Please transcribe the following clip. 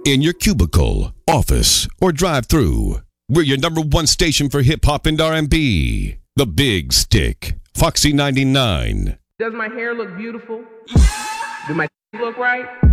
in your cubicle, office, or drive-through. We're your number one station for hip-hop and R&B. The Big Stick, Foxy 99. Does my hair look beautiful? Do my look right?